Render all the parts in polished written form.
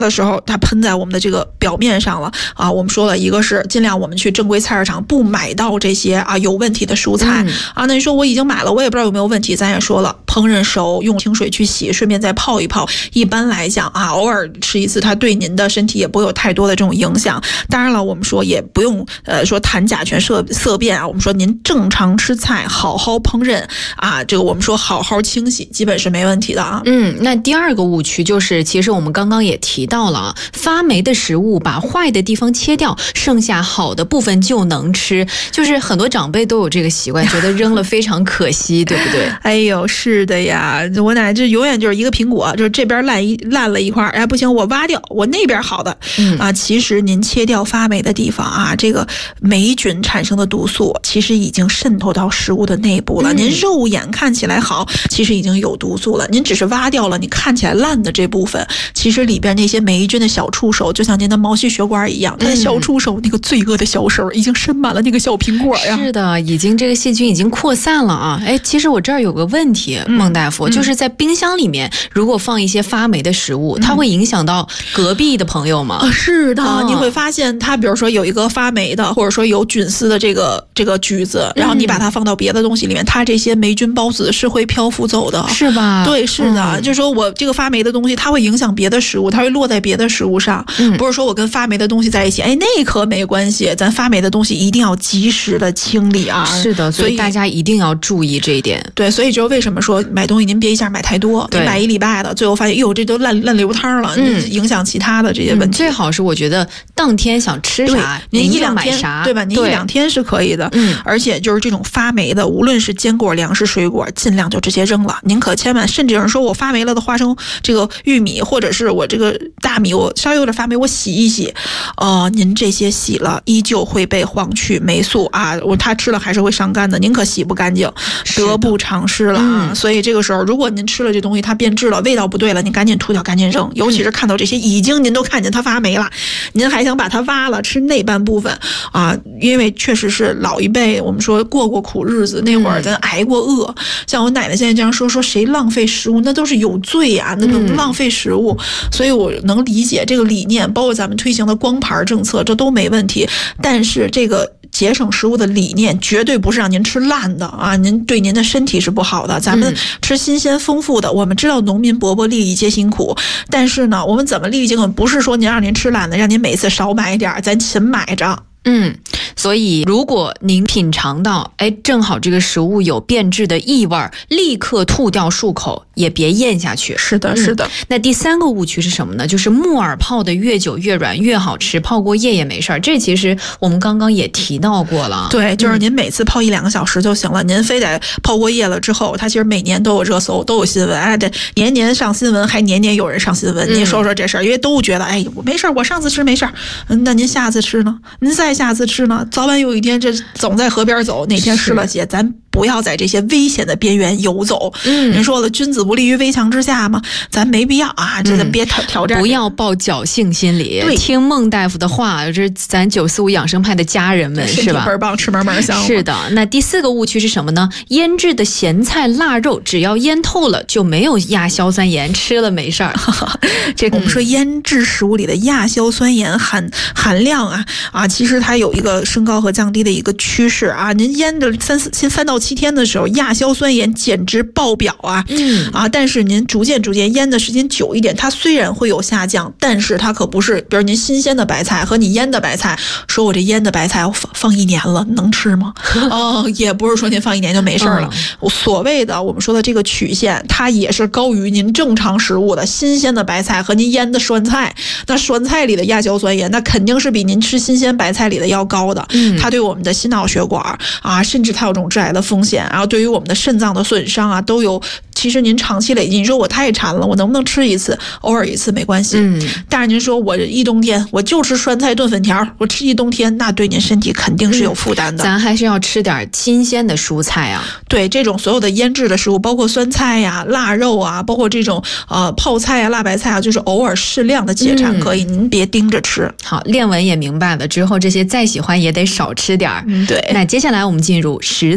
的时候它喷在我们的这个表面上了啊。我们说了一个是尽量我们去正规菜市场不买到这些啊有问题的蔬菜啊。那你说我已经买了，我也不知道有没有问题，咱也说了，烹饪熟用清水去洗，顺便再泡一泡。一般来讲啊，偶尔吃一次，它对您的身体也不会有太多的这种影响。当然了，我们说也不用说谈甲醛色变啊。我们说您正常吃菜，好好烹饪啊，这个我们说好好清洗，基本是没问题的啊。 那第二个误区就是，其实我们刚刚也提到了，发霉的食物把坏的地方切掉，剩下好的部分就能吃。就是很多长辈都有这个习惯，觉得扔了非常可惜，对不对？ 哎呦，是的呀，我奶这永远就是一个苹果，就是这边烂了一块，哎不行，我挖掉，我那边好的啊。其实您切掉发霉的地方啊，这个霉菌产生的毒素其实已经渗透到食物的内部了。您肉眼看起来好，其实已经有毒素了。您只是挖掉了你看起来烂的这部分，其实里边那些霉菌的小触手，就像您的毛细血管一样，它的小触手那个罪恶的小手已经伸满了那个小苹果呀。 是的，已经这个细菌已经扩散了啊。哎，其实我这儿有个问题，孟大夫，就是在冰箱里面如果放一些发霉的食物，它会影响到隔壁的朋友吗？ 是的，你会发现它比如说有一个发霉的，或者说有菌丝的这个橘子，然后你把它放到别的东西里面，它这些霉菌孢子是会漂浮走的， 是吧？ 对，是的，就是说我这个发霉的东西，它会影响别的食物，它会落在别的食物上，不是说我跟发霉的东西在一起，哎，那可没关系，咱发霉的东西一定要及时的清理啊。 是的，所以大家一定要注意这一点。 对，所以就为什么说买东西您别一下买太多，你买一礼拜的，最后发现哟这都烂流汤了，影响其他的这些问题。 最好是我觉得当天想吃啥， 您一两天买啥， 对吧？您一两天是可以的。而且就是这种发霉的，无论是坚果、粮食、水果，尽量就直接扔了。您可千万，甚至有人说我发霉了的花生、这个玉米，或者是我这个大米，我稍微有点发霉，我洗一洗，您这些洗了，依旧会被黄曲霉素啊，它吃了还是会伤肝的，您可洗不干净，得不偿失了啊。所以这个时候，如果您吃了这东西，它变质了，味道不对了，您赶紧吐掉，赶紧扔。尤其是看到这些已经您都看见它发霉了，您还想把它挖了吃那半部分啊？因为确实是老一辈我们说过苦日子，那会儿咱挨过饿，像我奶奶现在这样说谁浪费食物，那都是有罪啊，那都浪费食物。所以我能理解这个理念，包括咱们推行的光盘政策，这都没问题。但是这个节省食物的理念绝对不是让您吃烂的啊，您对您的身体是不好的。咱们吃新鲜丰富的，我们知道农民伯伯粒粒皆辛苦，但是呢，我们怎么粒粒皆辛苦，不是说您让您吃烂的，让您每次少买一点，咱勤买着。 所以如果您品尝到正好这个食物有变质的异味，立刻吐掉漱口，也别咽下去。 是的，是的。 那第三个误区是什么呢？就是木耳泡的越久越软越好吃，泡过夜也没事儿。这其实我们刚刚也提到过了。 对，就是您每次泡1-2个小时就行了，您非得泡过夜了之后，它其实每年都有热搜，都有新闻，哎，这年年上新闻，还年年有人上新闻。您说说这事儿，因为都觉得我没事儿，我上次吃没事儿，那您下次吃呢？您再下次吃呢？早晚有一天这总在河边走，哪天湿了鞋，咱不要在这些危险的边缘游走。人说了，君子不立于危墙之下嘛，咱没必要啊，这别挑战， 不要抱侥幸心理。 对， 听孟大夫的话，这咱945养生派的家人们是吧？ 倍儿棒，吃门门香。 是的。那第4个误区是什么呢？腌制的咸菜腊肉，只要腌透了就没有亚硝酸盐，吃了没事儿。 这个我们说腌制食物里的亚硝酸盐含量啊，其实它有一个升高和降低的一个趋势啊。您腌的3到7天的时候，亚硝酸盐简直爆表啊！但是您逐渐腌的时间久一点，它虽然会有下降，但是它可不是，比如您新鲜的白菜和你腌的白菜，说我这腌的白菜我放1年了，能吃吗？也不是说您放1年就没事了。所谓的我们说的这个曲线，它也是高于您正常食物的。新鲜的白菜和您腌的酸菜，那酸菜里的亚硝酸盐，那肯定是比您吃新鲜白菜里的要高的。它对我们的心脑血管啊，甚至它有这种致癌的风险，然后对于我们的肾脏的损伤啊，都有。其实您长期累积，你说我太馋了，我能不能吃一次？偶尔一次没关系。但是您说我一冬天我就吃酸菜炖粉条，我吃一冬天，那对您身体肯定是有负担的。 咱还是要吃点新鲜的蔬菜啊。 对，这种所有的腌制的食物，包括酸菜呀、腊肉啊，包括这种泡菜啊、辣白菜啊，就是偶尔适量的解馋可以，您别盯着吃。 好，练文也明白了，之后这些再喜欢也得少吃点。 对。 那接下来我们进入实操环节。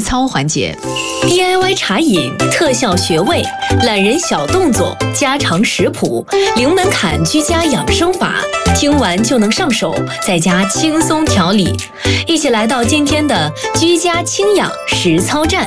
环节。 DIY 茶饮，特效穴位，懒人小动作，家常食谱，零门槛居家养生法，听完就能上手，在家轻松调理。一起来到今天的居家轻养实操站。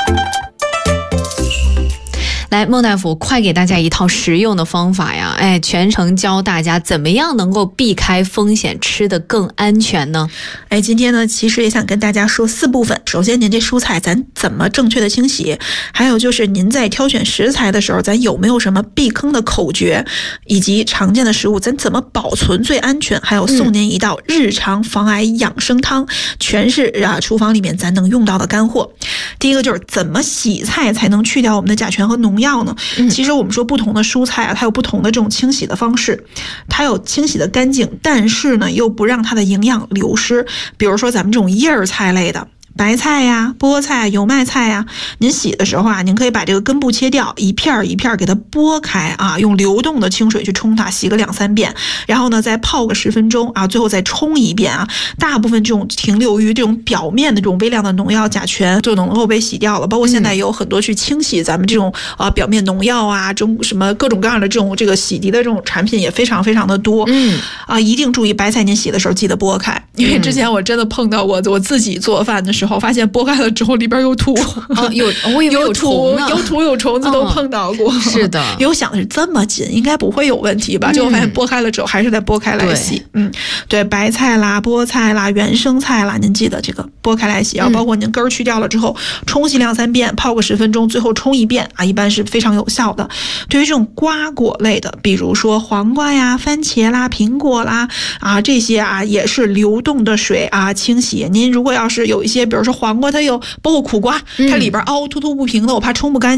来，孟大夫，快给大家一套实用的方法呀！全程教大家怎么样能够避开风险，吃得更安全呢？ 今天呢，其实也想跟大家说4部分。首先，您这蔬菜咱怎么正确的清洗？还有就是您在挑选食材的时候，咱有没有什么避坑的口诀？以及常见的食物咱怎么保存最安全？还有送您一道日常防癌养生汤，全是厨房里面咱能用到的干货。第一个就是怎么洗菜才能去掉我们的甲醛和农药呢？其实我们说不同的蔬菜它有不同的这种清洗的方式，它有清洗的干净，但是呢又不让它的营养流失。比如说咱们这种叶儿菜类的，白菜呀、菠菜、油麦菜呀，您洗的时候您可以把这个根部切掉，一片一片给它剥开用流动的清水去冲它，洗个2-3遍，然后呢再泡个10分钟最后再冲一遍大部分这种停留于这种表面的这种微量的农药、甲醛就能够被洗掉了。包括现在有很多去清洗咱们这种表面农药这种什么各种各样的这个洗涤的这种产品也非常非常的多。一定注意白菜您洗的时候记得剥开，因为之前我真的碰到我自己做饭的时候，发现剥开了之后里边有土， 我以为有虫呢， 有土有虫子都碰到过。 是的， 因为我想的是这么紧，应该不会有问题吧？结果发现剥开了之后还是得剥开来洗。对，白菜啦、菠菜啦、原生菜啦，您记得这个剥开来洗包括您根儿去掉了之后，冲洗2-3遍，泡个10分钟，最后冲一遍一般是非常有效的。对于这种瓜果类的，比如说黄瓜呀、番茄啦、苹果啦这些也是流动的水清洗。您如果要是有一些，比如说黄瓜，它有包括苦瓜，它里边凹凸凸不平的，我怕冲不干净。